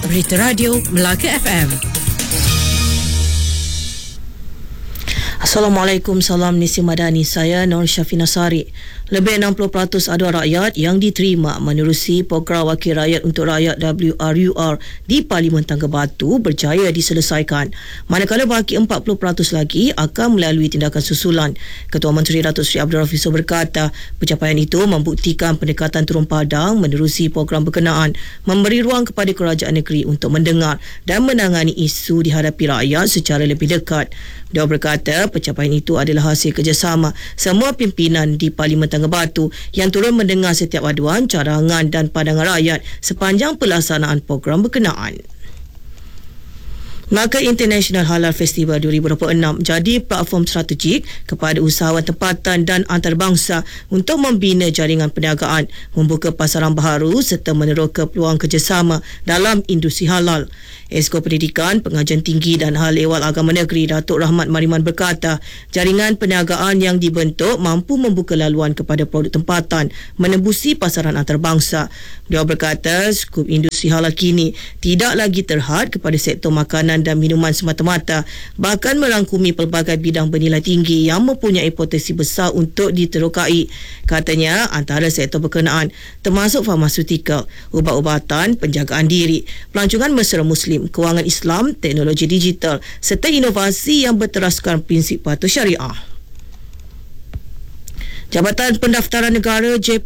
Berita Radio Melaka FM. Assalamualaikum, salam Nisi Madani. Saya Nur Syafina Sari. Lebih 60% aduan rakyat yang diterima menerusi program Wakil Rakyat untuk Rakyat WRUR di Parlimen Tangga Batu berjaya diselesaikan. Manakala baki 40% lagi akan melalui tindakan susulan. Ketua Menteri Datuk Seri Abdul Rafisul berkata, pencapaian itu membuktikan pendekatan turun padang menerusi program berkenaan, memberi ruang kepada kerajaan negeri untuk mendengar dan menangani isu dihadapi rakyat secara lebih dekat. Dia berkata, pencapaian itu adalah hasil kerjasama semua pimpinan di Parlimen Tangga Batu yang turun mendengar setiap aduan, cadangan dan pandangan rakyat sepanjang pelaksanaan program berkenaan. Melaka International Halal Festival 2026 jadi platform strategik kepada usahawan tempatan dan antarabangsa untuk membina jaringan perniagaan, membuka pasaran baharu serta meneroka peluang kerjasama dalam industri halal. Esko Pendidikan, Pengajian Tinggi dan Hal Ehwal Agama Negeri Datuk Rahmat Mariman berkata, jaringan perniagaan yang dibentuk mampu membuka laluan kepada produk tempatan menembusi pasaran antarabangsa. Beliau berkata, skup industri halal kini tidak lagi terhad kepada sektor makanan dan minuman semata-mata, bahkan merangkumi pelbagai bidang bernilai tinggi yang mempunyai potensi besar untuk diterokai. Katanya, antara sektor berkenaan termasuk farmaseutikal, ubat-ubatan, penjagaan diri, pelancongan mesra Muslim, kewangan Islam, teknologi digital serta inovasi yang berteraskan prinsip patuh syariah. Jabatan Pendaftaran Negara JP